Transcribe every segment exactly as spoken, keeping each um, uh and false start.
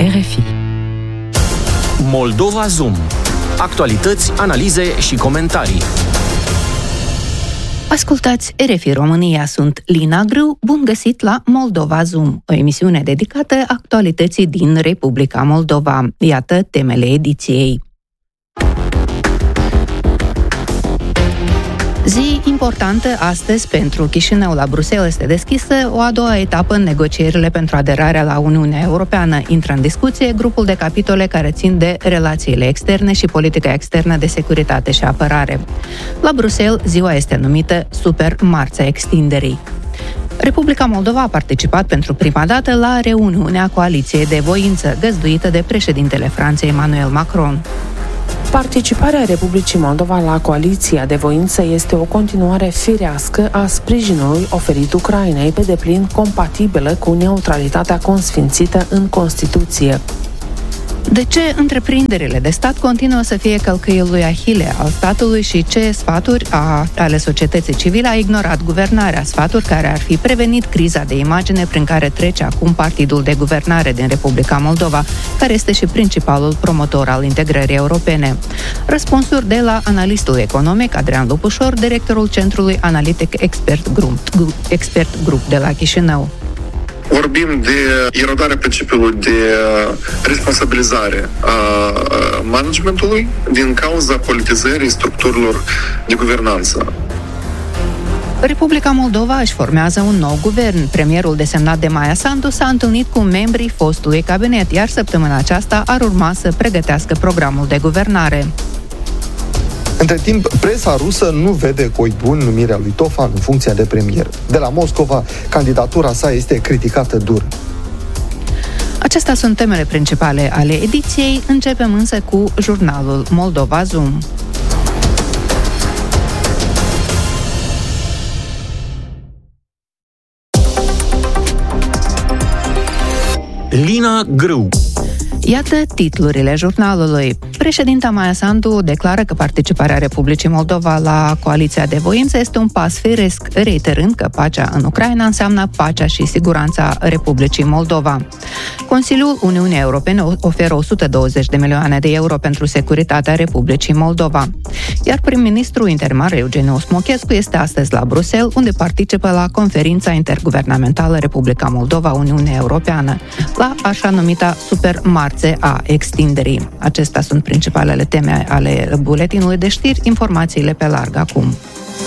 R F I. Moldova Zoom. Actualități, analize și comentarii. Ascultați R F I România, sunt Lina Grâu, bun găsit la Moldova Zoom, o emisiune dedicată actualității din Republica Moldova. Iată temele ediției. Zi importantă astăzi pentru Chișinău. La Bruxelles este deschisă o a doua etapă în negocierile pentru aderarea la Uniunea Europeană. Intră în discuție grupul de capitole care țin de relațiile externe și politica externă de securitate și apărare. La Bruxelles, ziua este numită Super Marțea Extinderii. Republica Moldova a participat pentru prima dată la reuniunea Coaliției de Voință, găzduită de președintele Franței Emmanuel Macron. Participarea Republicii Moldova la Coaliția de Voință este o continuare firească a sprijinului oferit Ucrainei, pe deplin compatibilă cu neutralitatea consfințită în Constituție. De ce întreprinderile de stat continuă să fie călcâiul lui Ahile al statului și ce sfaturi a, ale societății civile a ignorat guvernarea, sfaturi care ar fi prevenit criza de imagine prin care trece acum Partidul de Guvernare din Republica Moldova, care este și principalul promotor al integrării europene. Răspunsuri de la analistul economic Adrian Lupușor, directorul Centrului Analitic Expert Group, Expert Group de la Chișinău. Vorbim de erodarea principiului de responsabilizare a managementului din cauza politizării structurilor de guvernanță. Republica Moldova își formează un nou guvern. Premierul desemnat de Maia Sandu s-a întâlnit cu membrii fostului cabinet, iar săptămâna aceasta ar urma să pregătească programul de guvernare. Între timp, presa rusă nu vede cu ochi buni numirea lui Tofan în funcția de premier. De la Moscova, candidatura sa este criticată dur. Acestea sunt temele principale ale ediției. Începem însă cu jurnalul Moldova Zoom. Lina Grâu. Iată titlurile jurnalului. Președinta Maia Sandu declară că participarea Republicii Moldova la Coaliția de Voință este un pas firesc, reiterând că pacea în Ucraina înseamnă pacea și siguranța Republicii Moldova. Consiliul Uniunii Europene oferă o sută douăzeci de milioane de euro pentru securitatea Republicii Moldova. Iar prim-ministrul interimar Eugeniu Smochescu este astăzi la Bruxelles, unde participă la conferința interguvernamentală Republica Moldova-Uniunea Europeană, la așa numita Super Marțea a Extinderii. Acestea sunt principalele teme ale buletinului de știri, informațiile pe larg acum.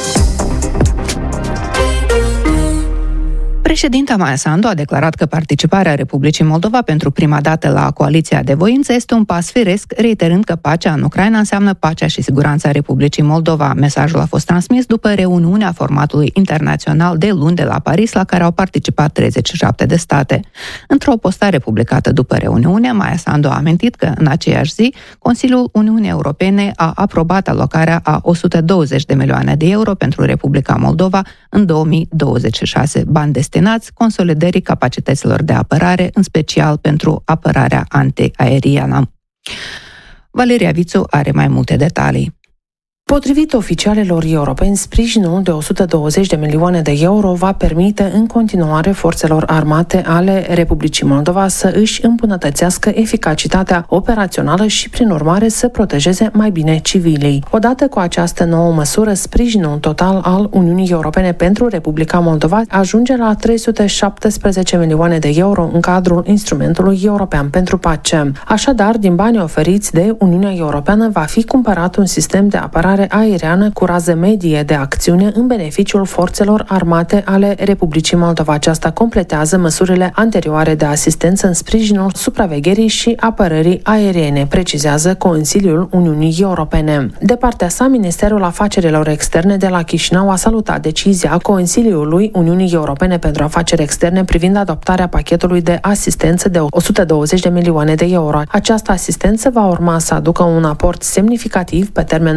Președinta Maia Sandu a declarat că participarea Republicii Moldova pentru prima dată la Coaliția de Voință este un pas firesc, reiterând că pacea în Ucraina înseamnă pacea și siguranța Republicii Moldova. Mesajul a fost transmis după reuniunea formatului internațional de luni de la Paris, la care au participat treizeci și șapte de state. Într-o postare publicată după reuniune, Maia Sandu a amintit că în aceeași zi, Consiliul Uniunii Europene a aprobat alocarea a o sută douăzeci de milioane de euro pentru Republica Moldova în două mii douăzeci și șase, bani destinați consolidării capacităților de apărare, în special pentru apărarea antiaeriană. Valeria Vițu are mai multe detalii. Potrivit oficialilor europeni, sprijinul de o sută douăzeci de milioane de euro va permite în continuare forțelor armate ale Republicii Moldova să își îmbunătățească eficacitatea operațională și, prin urmare, să protejeze mai bine civilii. Odată cu această nouă măsură, sprijinul total al Uniunii Europene pentru Republica Moldova ajunge la trei sute șaptesprezece milioane de euro în cadrul instrumentului european pentru pace. Așadar, din banii oferiți de Uniunea Europeană va fi cumpărat un sistem de apărare aeriană cu rază medie de acțiune în beneficiul forțelor armate ale Republicii Moldova. Aceasta completează măsurile anterioare de asistență în sprijinul supravegherii și apărării aeriene, precizează Consiliul Uniunii Europene. De partea sa, Ministerul Afacerilor Externe de la Chișinău a salutat decizia Consiliului Uniunii Europene pentru Afaceri Externe privind adoptarea pachetului de asistență de o sută douăzeci de milioane de euro. Această asistență va urma să aducă un aport semnificativ pe termen mediu la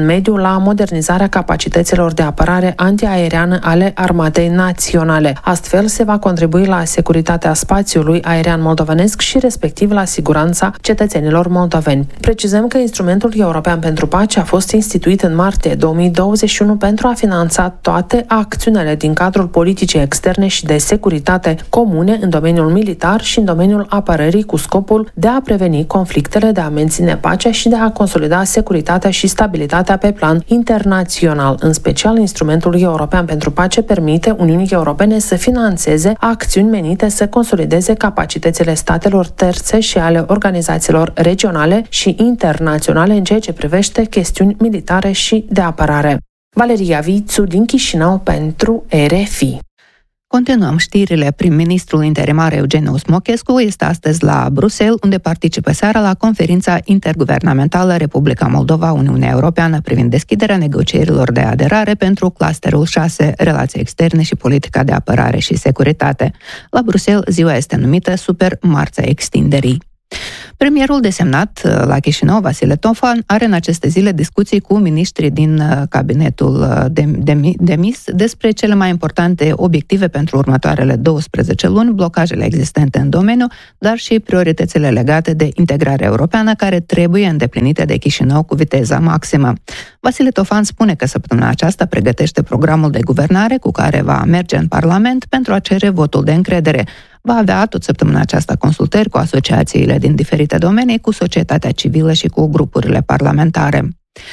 la modernizarea capacităților de apărare antiaeriană ale Armatei Naționale. Astfel, se va contribui la securitatea spațiului aerian moldovenesc și respectiv la siguranța cetățenilor moldoveni. Precizăm că instrumentul european pentru pace a fost instituit în martie două mii douăzeci și unu pentru a finanța toate acțiunile din cadrul politicii externe și de securitate comune în domeniul militar și în domeniul apărării, cu scopul de a preveni conflictele, de a menține pacea și de a consolida securitatea și stabilitatea pe plan internațional. În special, instrumentul european pentru pace permite Uniunii Europene să financeze acțiuni menite să consolideze capacitățile statelor terțe și ale organizațiilor regionale și internaționale în ceea ce privește chestiuni militare și de apărare. Valeria Vițu din Chișinău pentru R F I. Continuăm știrile. Prim-ministrul interimar Eugeniu Smochescu este astăzi la Bruxelles, unde participă seara la conferința interguvernamentală Republica Moldova-Uniunea Europeană privind deschiderea negocierilor de aderare pentru clusterul șase, relații externe și politica de apărare și securitate. La Bruxelles, ziua este numită Super Marța Extinderii. Premierul desemnat la Chișinău, Vasile Tofan, are în aceste zile discuții cu miniștrii din cabinetul demis despre cele mai importante obiective pentru următoarele douăsprezece luni, blocajele existente în domeniu, dar și prioritățile legate de integrarea europeană care trebuie îndeplinite de Chișinău cu viteză maximă. Vasile Tofan spune că săptămâna aceasta pregătește programul de guvernare cu care va merge în Parlament pentru a cere votul de încredere. Va avea tot săptămâna aceasta consultări cu asociațiile din diferite domenii, cu societatea civilă și cu grupurile parlamentare.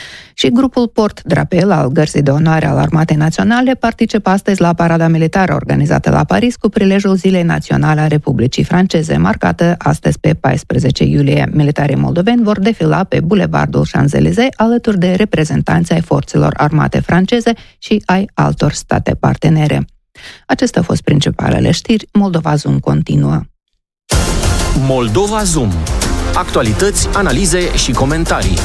Și grupul Port Drapel al Gărzii de Onoare al Armatei Naționale participă astăzi la parada militară organizată la Paris cu prilejul Zilei Naționale a Republicii Franceze, marcată astăzi pe paisprezece iulie. Militarii moldoveni vor defila pe bulevardul Champs-Élysées alături de reprezentanți ai forțelor armate franceze și ai altor state partenere. Acestea au fost principalele știri. Moldova Zoom continuă. Moldova Zoom. Actualități, analize și comentarii.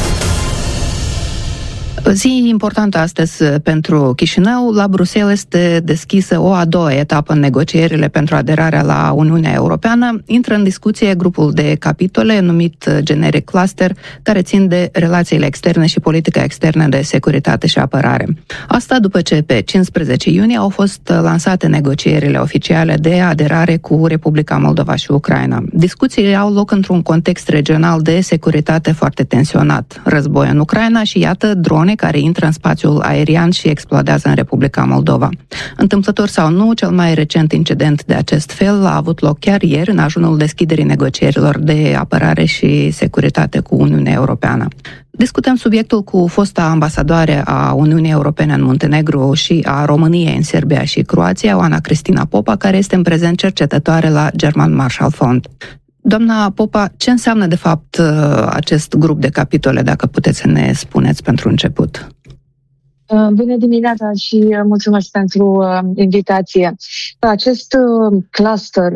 Zi importantă astăzi pentru Chișinău. La Bruxelles este deschisă o a doua etapă în negocierile pentru aderarea la Uniunea Europeană. Intră în discuție grupul de capitole numit generic cluster, care țin de relațiile externe și politica externă de securitate și apărare. Asta după ce pe cincisprezece iunie au fost lansate negocierile oficiale de aderare cu Republica Moldova și Ucraina. Discuțiile au loc într-un context regional de securitate foarte tensionat. Război în Ucraina și iată drone care intră în spațiul aerian și explodează în Republica Moldova. Întâmplător sau nu, cel mai recent incident de acest fel a avut loc chiar ieri, în ajunul deschiderii negocierilor de apărare și securitate cu Uniunea Europeană. Discutăm subiectul cu fosta ambasadoare a Uniunii Europene în Muntenegru și a României în Serbia și Croația, Oana Cristina Popa, care este în prezent cercetătoare la German Marshall Fund. Doamna Popa, ce înseamnă de fapt acest grup de capitole, dacă puteți să ne spuneți pentru început? Bună dimineața și mulțumesc pentru invitație. Acest cluster,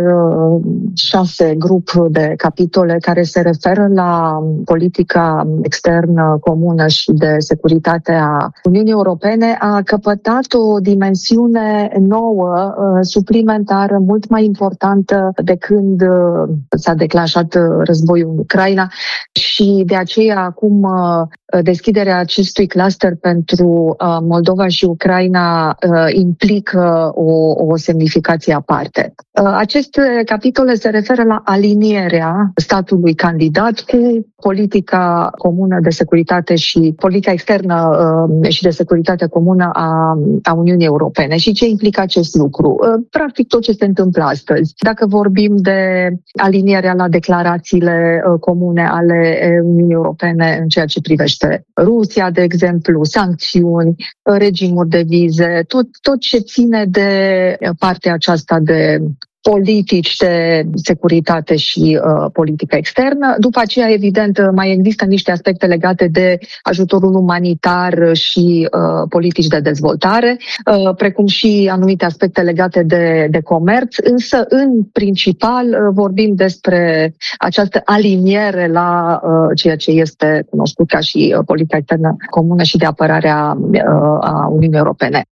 șase grup de capitole care se referă la politica externă comună și de securitate a Uniunii Europene a căpătat o dimensiune nouă, suplimentară, mult mai importantă de când s-a declanșat războiul în Ucraina și de aceea acum deschiderea acestui cluster pentru Moldova și Ucraina implică o, o semnificație aparte. Aceste capitole se referă la alinierea statului candidat cu politica comună de securitate și politica externă și de securitate comună a, a Uniunii Europene. Și ce implică acest lucru? Practic tot ce se întâmplă astăzi. Dacă vorbim de alinierea la declarațiile comune ale Uniunii Europene în ceea ce privește Rusia, de exemplu, sancțiuni, regimuri de vize, tot, tot ce ține de partea aceasta de politici de securitate și uh, politică externă. După aceea, evident, mai există niște aspecte legate de ajutorul umanitar și uh, politici de dezvoltare, uh, precum și anumite aspecte legate de, de comerț, însă, în principal, uh, vorbim despre această aliniere la uh, ceea ce este cunoscut ca și uh, politica externă comună și de apărare a, uh, a Uniunii Europene.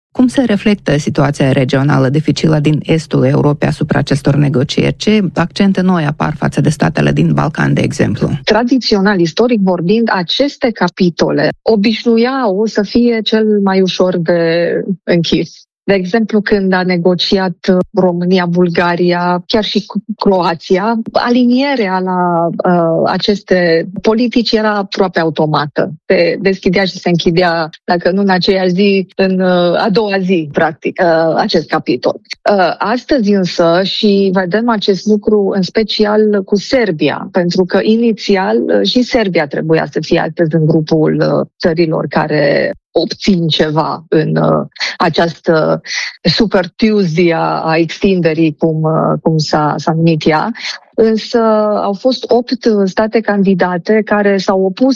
Cum se reflectă situația regională dificilă din estul Europei asupra acestor negocieri? Ce accente noi apar față de statele din Balcan, de exemplu? Tradițional, istoric vorbind, aceste capitole obișnuiau să fie cel mai ușor de închis. De exemplu, când a negociat România, Bulgaria, chiar și Croația, alinierea la uh, aceste politici era aproape automată. Se deschidea și se închidea, dacă nu în aceeași zi, în uh, a doua zi, practic, uh, acest capitol. Uh, astăzi însă, și vedem acest lucru în special cu Serbia, pentru că inițial uh, și Serbia trebuia să fie astăzi în grupul uh, țărilor care obțin ceva în uh, această Super Tuesday a, a extinderii, cum, uh, cum s-a, s-a numit ea. Însă au fost opt state candidate care s-au opus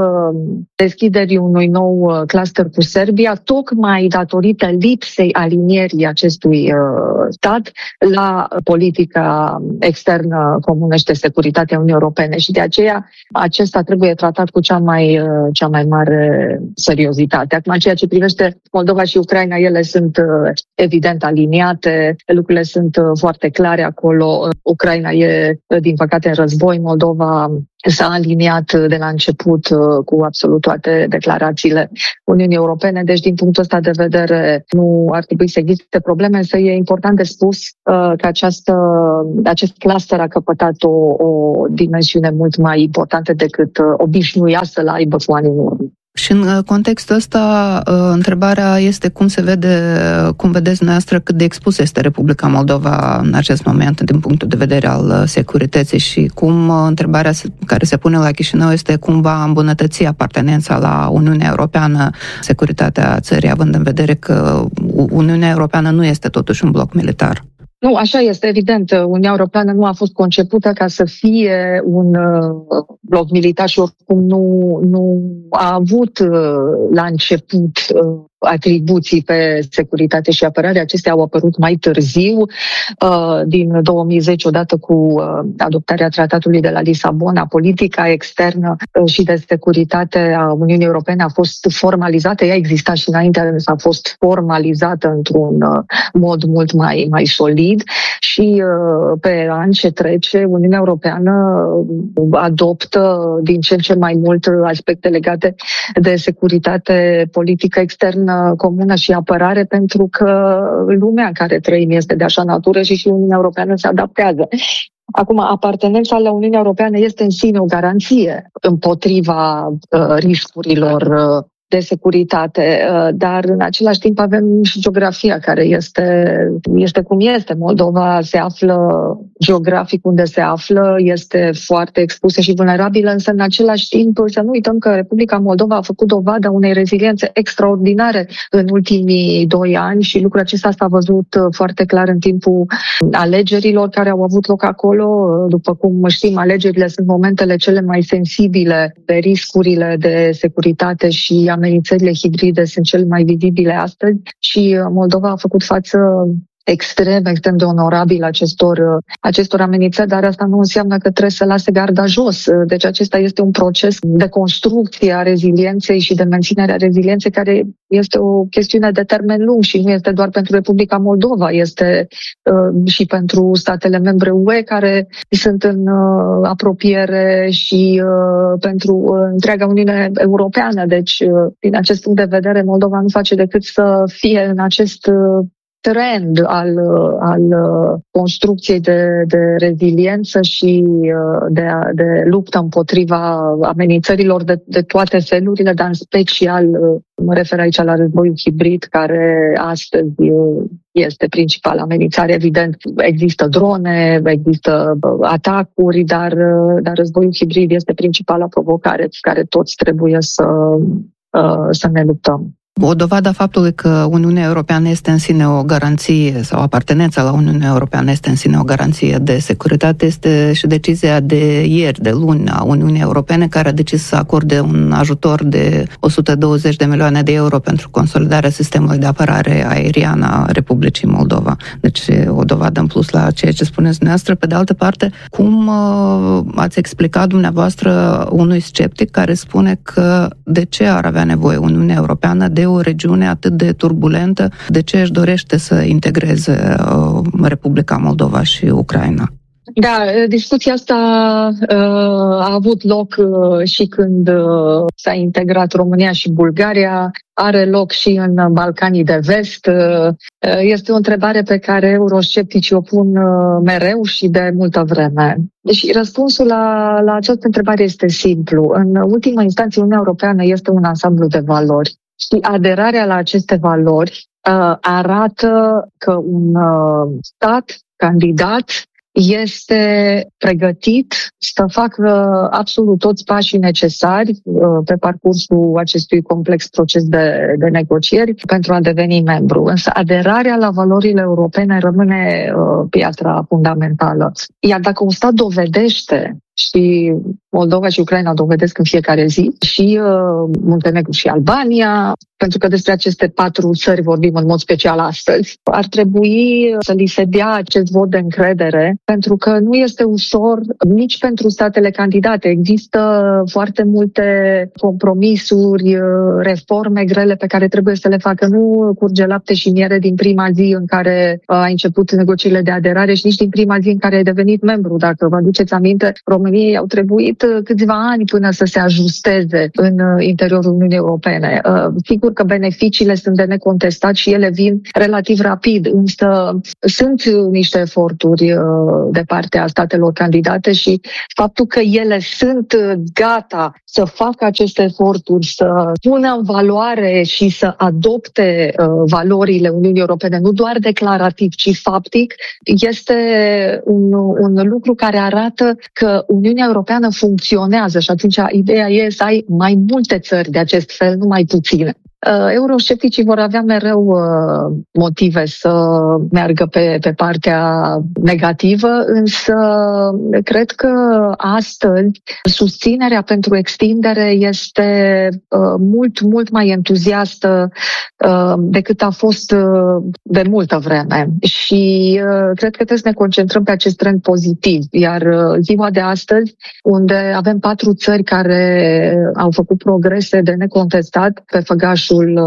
deschiderii unui nou cluster cu Serbia, tocmai datorită lipsei alinierii acestui stat la politica externă comună și de securitate a Uniunii Europene. Și de aceea acesta trebuie tratat cu cea mai, cea mai mare seriozitate. Acum, ceea ce privește Moldova și Ucraina, ele sunt evident aliniate, lucrurile sunt foarte clare acolo. Ucraina e, din păcate, în război. Moldova s-a aliniat de la început cu absolut toate declarațiile Uniunii Europene, deci din punctul ăsta de vedere nu ar trebui să existe probleme, însă e important de spus că această, acest cluster a căpătat o, o dimensiune mult mai importantă decât obișnuia să-l aibă cu ani în urmă. Și în contextul ăsta, întrebarea este cum se vede, cum vedeți dumneavoastră cât de expus este Republica Moldova în acest moment din punctul de vedere al securității și cum întrebarea care se pune la Chișinău este cum va îmbunătăți apartenența la Uniunea Europeană, securitatea țării, având în vedere că Uniunea Europeană nu este totuși un bloc militar. Nu, așa este, evident. Uniunea Europeană nu a fost concepută ca să fie un uh, bloc militar și oricum nu, nu a avut uh, la început uh, atribuții pe securitate și apărare. Acestea au apărut mai târziu, uh, din două mii zece, odată cu uh, adoptarea tratatului de la Lisabona. Politica externă uh, și de securitate a Uniunii Europene a fost formalizată. Ea exista și înainte, însă a fost formalizată într-un uh, mod mult mai, mai solid și uh, pe an ce trece, Uniunea Europeană adoptă din ce în ce mai mult aspecte legate de securitate politică externă comună și apărare, pentru că lumea în care trăim este de așa natură și și Uniunea Europeană se adaptează. Acum, apartenența la Uniunea Europeană este în sine o garanție împotriva uh, riscurilor uh, de securitate, dar în același timp avem și geografia care este, este cum este. Moldova se află geografic unde se află, este foarte expusă și vulnerabilă, însă în același timp să nu uităm că Republica Moldova a făcut dovadă unei reziliențe extraordinare în ultimii doi ani și lucrul acesta s-a văzut foarte clar în timpul alegerilor care au avut loc acolo. După cum știm, alegerile sunt momentele cele mai sensibile de riscurile de securitate și amenințările hibride sunt cele mai vizibile astăzi și Moldova a făcut față extrem, extrem de onorabil acestor, acestor amenințări, dar asta nu înseamnă că trebuie să lase garda jos. Deci acesta este un proces de construcție a rezilienței și de menținerea rezilienței care este o chestiune de termen lung și nu este doar pentru Republica Moldova, este uh, și pentru statele membre U E care sunt în uh, apropiere și uh, pentru uh, întreaga Uniune Europeană. Deci, uh, din acest punct de vedere, Moldova nu face decât să fie în acest uh, trend al, al construcției de, de reziliență și de, de luptă împotriva amenințărilor de, de toate felurile, dar în special mă refer aici la războiul hibrid, care astăzi este principala amenințare. Evident, există drone, există atacuri, dar, dar războiul hibrid este principala provocare cu care toți trebuie să, să ne luptăm. O dovadă a faptului că Uniunea Europeană este în sine o garanție sau apartenența la Uniunea Europeană este în sine o garanție de securitate este și decizia de ieri, de luni, a Uniunii Europene, care a decis să acorde un ajutor de o sută douăzeci de milioane de euro pentru consolidarea sistemului de apărare aeriană a Republicii Moldova. Deci o dovadă în plus la ceea ce spuneți dumneavoastră. Pe de altă parte, cum ați explicat dumneavoastră unui sceptic care spune că de ce ar avea nevoie Uniunea Europeană de de o regiune atât de turbulentă, de ce își dorește să integreze Republica Moldova și Ucraina. Da, discuția asta uh, a avut loc uh, și când uh, s-a integrat România și Bulgaria, are loc și în Balcanii de Vest. Uh, este o întrebare pe care euroscepticii o pun uh, mereu și de multă vreme. Deci răspunsul la, la această întrebare este simplu. În ultima instanță, Uniunea Europeană este un ansamblu de valori și aderarea la aceste valori uh, arată că un uh, stat candidat este pregătit să facă absolut toți pașii necesari pe parcursul acestui complex proces de, de negocieri pentru a deveni membru. Însă aderarea la valorile europene rămâne uh, piatra fundamentală. Iar dacă un stat dovedește, și Moldova și Ucraina dovedesc în fiecare zi, și uh, Muntenegru și Albania, pentru că despre aceste patru țări vorbim în mod special astăzi, ar trebui să li se dea acest vot de încredere, pentru că nu este ușor nici pentru statele candidate. Există foarte multe compromisuri, reforme grele pe care trebuie să le facă. Nu curge lapte și miere din prima zi în care a început negocierile de aderare și nici din prima zi în care ai devenit membru. Dacă vă aduceți aminte, României au trebuit câțiva ani până să se ajusteze în interiorul Uniunii Europene. Sigur că beneficiile sunt de necontestat și ele vin relativ rapid, însă sunt niște eforturi de partea statelor candidate și faptul că ele sunt gata să facă aceste eforturi, să pună în valoare și să adopte valorile Uniunii Europene, nu doar declarativ, ci faptic, este un, un lucru care arată că Uniunea Europeană funcționează și atunci ideea e să ai mai multe țări de acest fel, nu mai puține. Euroscepticii vor avea mereu uh, motive să meargă pe, pe partea negativă, însă cred că astăzi susținerea pentru extindere este uh, mult, mult mai entuziastă uh, decât a fost uh, de multă vreme. Și uh, cred că trebuie să ne concentrăm pe acest trend pozitiv. Iar uh, ziua de astăzi, unde avem patru țări care au făcut progrese de necontestat pe făgașul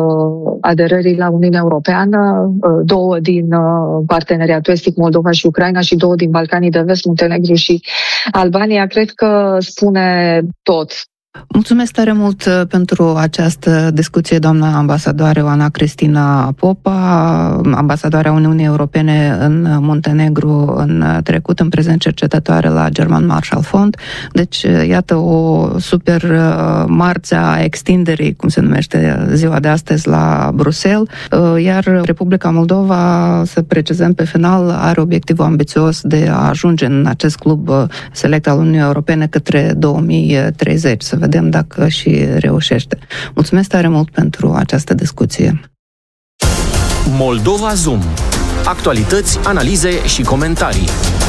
aderării la Uniunea Europeană, două din parteneriatul estic, Moldova și Ucraina, și două din Balcanii de Vest, Muntenegru și Albania, cred că spune tot. Mulțumesc tare mult pentru această discuție, doamna ambasadoare Oana Cristina Popa, ambasadoarea Uniunii Europene în Muntenegru în trecut, în prezent cercetătoare la German Marshall Fund. Deci, iată o super marțe a extinderii, cum se numește ziua de astăzi, la Bruxelles, iar Republica Moldova, să precizăm pe final, are obiectivul ambițios de a ajunge în acest club select al Uniunii Europene către două mii treizeci. Să vedem dacă și reușește. Mulțumesc tare mult pentru această discuție. Moldova Zoom. Actualități, analize și comentarii.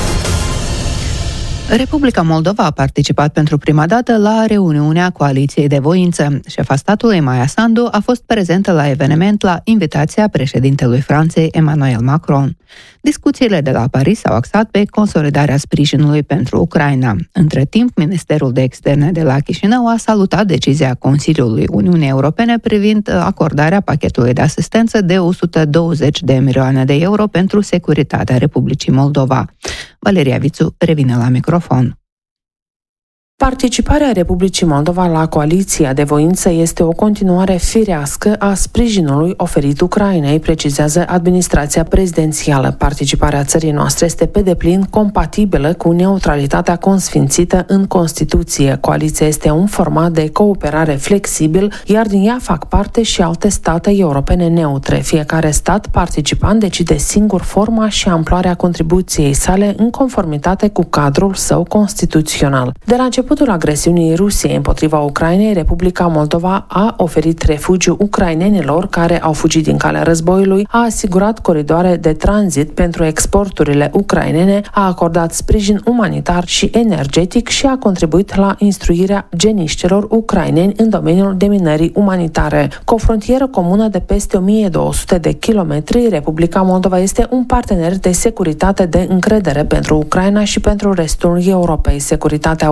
Republica Moldova a participat pentru prima dată la reuniunea Coaliției de Voință. Șefa statului, Maia Sandu, a fost prezentă la eveniment la invitația președintelui Franței, Emmanuel Macron. Discuțiile de la Paris s-au axat pe consolidarea sprijinului pentru Ucraina. Între timp, Ministerul de Externe de la Chișinău a salutat decizia Consiliului Uniunii Europene privind acordarea pachetului de asistență de o sută douăzeci de milioane de euro pentru securitatea Republicii Moldova. Valeria Vițu revine la microfon. Participarea Republicii Moldova la Coaliția de Voință este o continuare firească a sprijinului oferit Ucrainei, precizează administrația prezidențială. Participarea țării noastre este pe deplin compatibilă cu neutralitatea consfințită în Constituție. Coaliția este un format de cooperare flexibil, iar din ea fac parte și alte state europene neutre. Fiecare stat participant decide singur forma și amploarea contribuției sale în conformitate cu cadrul său constituțional. De la începutul agresiunii Rusiei împotriva Ucrainei, Republica Moldova a oferit refugiu ucrainenilor care au fugit din calea războiului, a asigurat coridoare de tranzit pentru exporturile ucrainene, a acordat sprijin umanitar și energetic și a contribuit la instruirea geniștilor ucraineni în domeniul deminării umanitare. Cu o frontieră comună de peste o mie două sute de kilometri, Republica Moldova este un partener de securitate de încredere pentru Ucraina și pentru restul Europei. Securitatea Ucrainei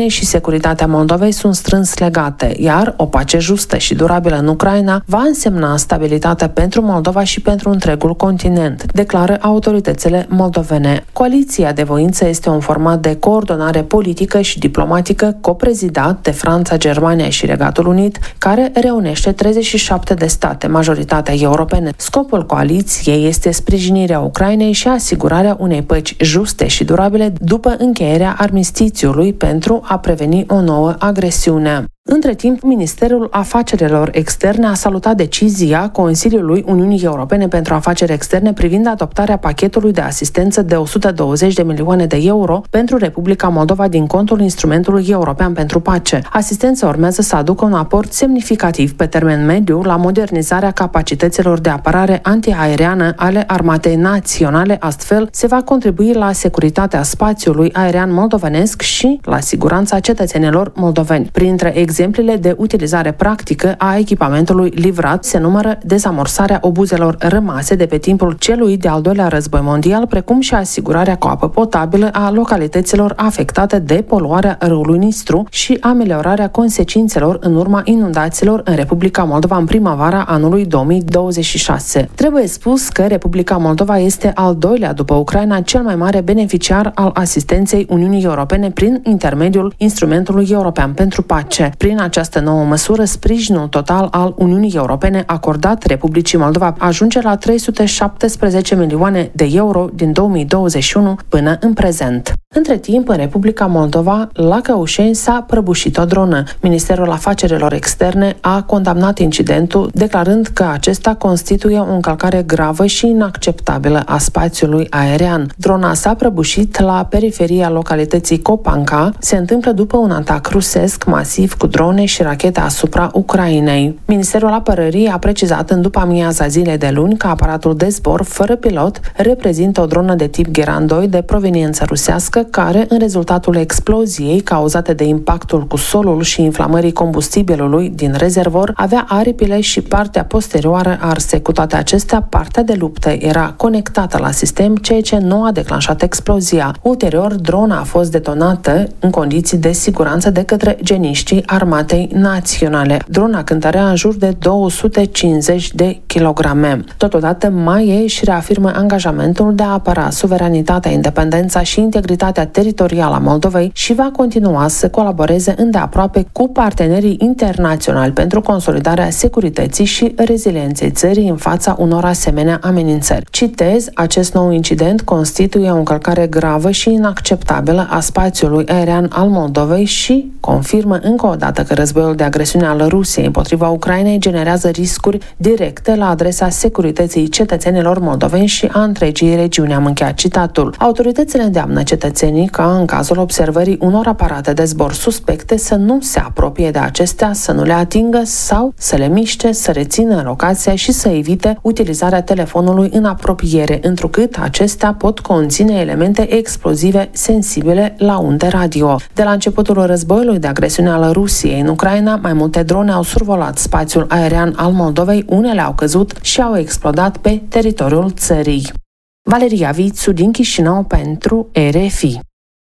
Ucrainei și securitatea Moldovei sunt strâns legate, iar o pace justă și durabilă în Ucraina va însemna stabilitate pentru Moldova și pentru întregul continent, declară autoritățile moldovene. Coaliția de voință este un format de coordonare politică și diplomatică coprezidat de Franța, Germania și Regatul Unit, care reunește treizeci și șapte de state, majoritatea europene. Scopul coaliției este sprijinirea Ucrainei și asigurarea unei păci juste și durabile după încheierea armistițiului pentru a preveni o nouă agresiune. Între timp, Ministerul Afacerilor Externe a salutat decizia Consiliului Uniunii Europene pentru Afaceri Externe privind adoptarea pachetului de asistență de o sută douăzeci de milioane de euro pentru Republica Moldova din contul Instrumentului European pentru Pace. Asistența urmează să aducă un aport semnificativ pe termen mediu la modernizarea capacităților de apărare antiaeriană ale Armatei Naționale, astfel se va contribui la securitatea spațiului aerian moldovenesc și la siguranța cetățenilor moldoveni. Printre exemplele de utilizare practică a echipamentului livrat se numără dezamorsarea obuzelor rămase de pe timpul celui de-al doilea război mondial, precum și asigurarea cu apă potabilă a localităților afectate de poluarea râului Nistru și ameliorarea consecințelor în urma inundațiilor în Republica Moldova în primăvara anului două mii douăzeci și șase. Trebuie spus că Republica Moldova este al doilea după Ucraina cel mai mare beneficiar al asistenței Uniunii Europene prin intermediul Instrumentului European pentru Pace. Prin această nouă măsură, sprijinul total al Uniunii Europene acordat Republicii Moldova ajunge la trei sute șaptesprezece milioane de euro din două mii douăzeci și unu până în prezent. Între timp, în Republica Moldova, la Căușeni s-a prăbușit o dronă. Ministerul Afacerilor Externe a condamnat incidentul, declarând că acesta constituie o încălcare gravă și inacceptabilă a spațiului aerian. Drona s-a prăbușit la periferia localității Copanca. Se întâmplă după un atac rusesc masiv cu drone și rachete asupra Ucrainei. Ministerul Apărării a precizat în după amiaza zilei de luni că aparatul de zbor fără pilot reprezintă o dronă de tip Geran doi de proveniență rusească, care, în rezultatul exploziei cauzate de impactul cu solul și inflamării combustibilului din rezervor, avea aripile și partea posterioară arse. Cu toate acestea, partea de luptă era conectată la sistem, ceea ce nu a declanșat explozia. Ulterior, drona a fost detonată în condiții de siguranță de către geniștii Armatei Naționale. Drona cântărea în jur de două sute cincizeci de kilograme. Totodată, M A E își reafirmă angajamentul de a apăra suveranitatea, independența și integritatea teritorială a Moldovei și va continua să colaboreze îndeaproape cu partenerii internaționali pentru consolidarea securității și rezilienței țării în fața unor asemenea amenințări. Citez, acest nou incident constituie o încălcare gravă și inacceptabilă a spațiului aerian al Moldovei și confirmă încă o dată că războiul de agresiune al Rusiei împotriva Ucrainei generează riscuri directe la adresa securității cetățenilor moldoveni și a întregii regiuni. Am încheiat citatul. Autoritățile îndeamnă cetățenii ca, în cazul observării unor aparate de zbor suspecte, să nu se apropie de acestea, să nu le atingă sau să le miște, să rețină în locația și să evite utilizarea telefonului în apropiere, întrucât acestea pot conține elemente explozive sensibile la unde radio. De la începutul războiului de agresiune al Rusiei în Ucraina, mai multe drone au survolat spațiul aerian al Moldovei, unele au căzut și au explodat pe teritoriul țării. Valeria Vițu din Chișinău pentru R F I.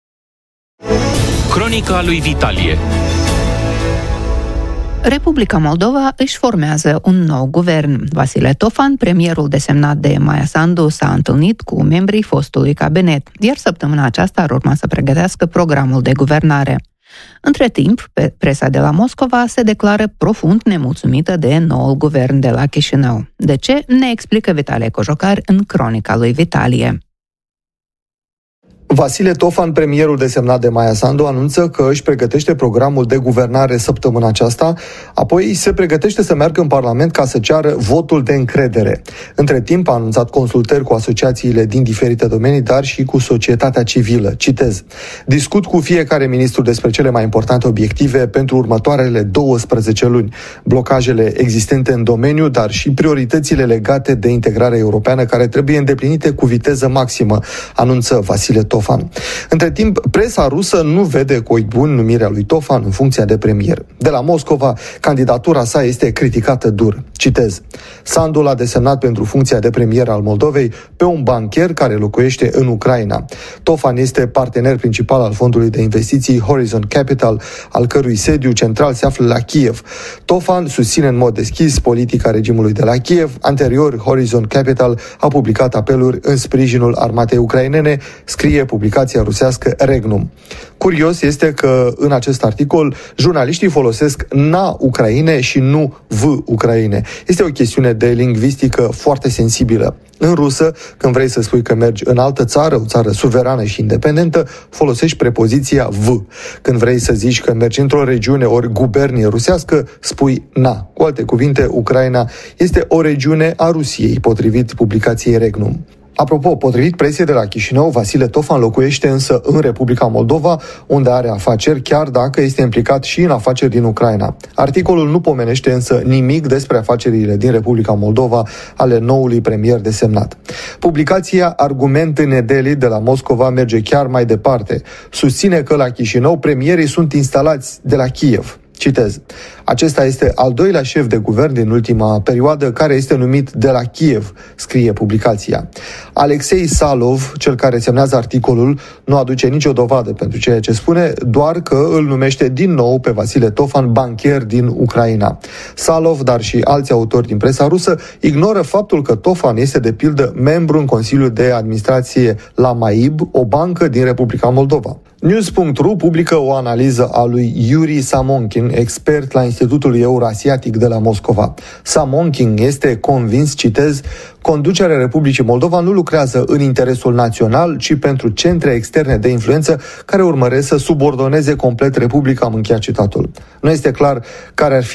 Cronica lui Vitalie. Republica Moldova își formează un nou guvern. Vasile Tofan, premierul desemnat de Maia Sandu, s-a întâlnit cu membrii fostului cabinet, iar săptămâna aceasta ar urma să pregătească programul de guvernare. Între timp, presa de la Moscova se declară profund nemulțumită de noul guvern de la Chișinău. De ce? Ne explică Vitalie Cojocar în Cronica lui Vitalie. Vasile Tofan, premierul desemnat de Maia Sandu, anunță că își pregătește programul de guvernare săptămâna aceasta, apoi se pregătește să meargă în Parlament ca să ceară votul de încredere. Între timp a anunțat consultări cu asociațiile din diferite domenii, dar și cu societatea civilă. Citez: discut cu fiecare ministru despre cele mai importante obiective pentru următoarele douăsprezece luni, blocajele existente în domeniu, dar și prioritățile legate de integrarea europeană care trebuie îndeplinite cu viteză maximă, anunță Vasile Tofan. Tofan. Între timp, presa rusă nu vede cu ochi buni numirea lui Tofan în funcția de premier. De la Moscova, candidatura sa este criticată dur. Citez: Sandu l-a desemnat pentru funcția de premier al Moldovei pe un bancher care locuiește în Ucraina. Tofan este partener principal al fondului de investiții Horizon Capital, al cărui sediu central se află la Kiev. Tofan susține în mod deschis politica regimului de la Kiev. Anterior, Horizon Capital a publicat apeluri în sprijinul armatei ucrainene, scrie publicația rusească Regnum. Curios este că în acest articol jurnaliștii folosesc na Ucraine și nu v Ucraine. Este o chestiune de lingvistică foarte sensibilă. În rusă, când vrei să spui că mergi în altă țară, o țară suverană și independentă, folosești prepoziția v. Când vrei să zici că mergi într-o regiune ori gubernie rusească, spui na. Cu alte cuvinte, Ucraina este o regiune a Rusiei, potrivit publicației Regnum. Apropo, potrivit presiei de la Chișinău, Vasile Tofan locuiește însă în Republica Moldova, unde are afaceri, chiar dacă este implicat și în afaceri din Ucraina. Articolul nu pomenește însă nimic despre afacerile din Republica Moldova ale noului premier desemnat. Publicația Argument în Nedeli de la Moscova merge chiar mai departe. Susține că la Chișinău premierii sunt instalați de la Kiev. Citez: acesta este al doilea șef de guvern din ultima perioadă care este numit de la Kiev, scrie publicația. Alexei Salov, cel care semnează articolul, nu aduce nicio dovadă pentru ceea ce spune, doar că îl numește din nou pe Vasile Tofan bancher din Ucraina. Salov, dar și alți autori din presa rusă, ignoră faptul că Tofan este de pildă membru în Consiliul de Administrație la Maib, o bancă din Republica Moldova. News punct ru publică o analiză a lui Yuri Samonkin, expert la Institutul Eurasiatic de la Moscova. Samonkin este convins, citez, conducerea Republicii Moldova nu lucrează în interesul național, ci pentru centre externe de influență care urmăresc să subordoneze complet Republica, am încheiat citatul. Nu este clar care ar fi